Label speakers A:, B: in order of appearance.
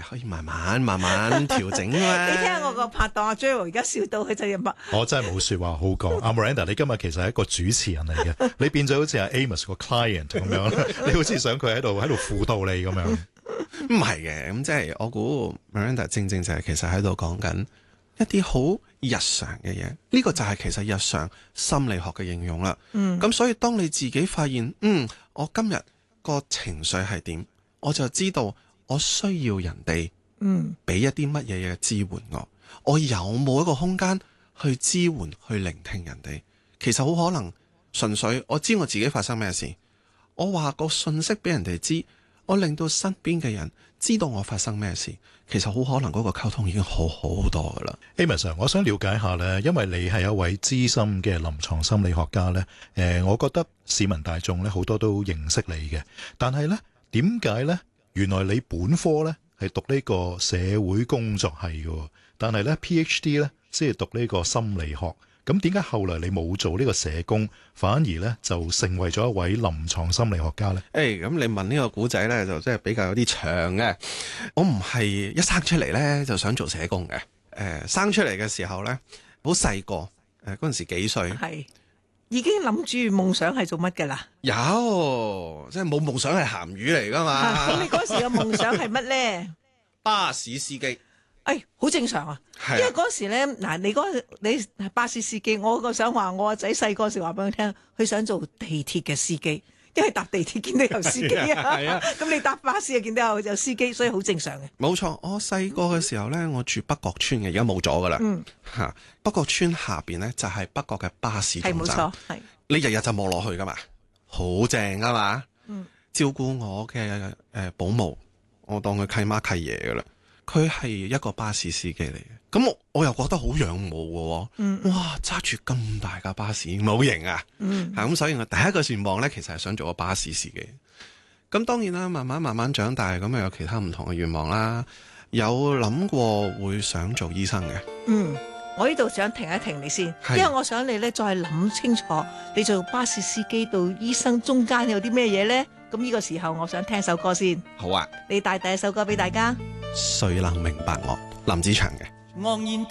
A: 可以慢慢調整啊。
B: 你聽下我個拍檔阿 Jerry 而家笑到佢就入乜？
C: 我真係冇說話好講。阿 Miranda，你今日其實係一個主持人嚟嘅，你變咗好似阿 Amos 個 client 咁樣，你好似想佢喺度輔導你咁樣。
A: 唔係嘅，咁即係我估 Miranda 正正就係其實喺度講緊一啲好日常嘅嘢，呢個就係其實日常心理學嘅應用啦。咁所以當你自己發現，我今日個情緒係點，我就知道我需要人哋俾一啲乜嘢嘅支援我有冇一個空間去支援去聆聽人哋。其實好可能純粹我知我自己發生咩事，我話個信息俾人哋知，我令到身邊嘅人知道我發生咩事，其實好可能嗰個溝通已經好多噶啦。
C: Amos， 我想了解下呢，因為你係一位資深嘅臨床心理學家呢，我覺得市民大眾呢好多都認識你嘅，但係呢，點解呢？原來你本科呢係讀呢個社會工作系嘅，但係呢 PhD 呢先係讀呢個心理學。咁點解後來你冇做呢個社工，反而呢就成為咗一位臨床心理學家呢？
A: 咁你問呢個古仔呢，就真係比較有啲長嘅。我唔係一生出嚟呢就想做社工嘅。生出嚟嘅時候呢，好細個，嗰陣時幾歲，
B: 係已經諗住夢想係做乜㗎啦？
A: 有，即係冇夢想係鹹魚嚟㗎嘛。
B: 咁你嗰時嘅夢想係乜呢？
A: 巴士司機。
B: 好正常啊，因為嗰時咧，嗱，你係巴士司機，我個想話我個仔細個時話俾佢聽，佢想做地鐵嘅司機，因為搭地鐵見到有司機啊，咁你搭巴士又見到有司機，所以好正常嘅。
A: 冇錯，我細個嘅時候咧，我住北角村嘅，而家冇咗噶啦。北角村下邊咧就係北角嘅巴士總站，
B: 係冇錯，係
A: 你日日就望落去噶嘛，好正噶嘛。照顧我嘅保姆，我當佢契媽契爺噶啦。佢係一個巴士司機嚟嘅，咁我又覺得好仰慕嘅。哇，揸住咁大架巴士，冇型啊！咁所以我第一個願望呢，其實係想做個巴士司機。咁當然啦，慢慢長大，咁有其他唔同嘅願望啦。有諗過會想做醫生嘅。
B: 我呢度想停一停你先，因為我想你呢再諗清楚，你做巴士司機到醫生中間有啲咩嘢呢？咁呢個時候我想聽首歌先。
A: 好啊，
B: 你帶第一首歌俾大家。
A: 誰能明白我？林子祥嘅。
D: 昂然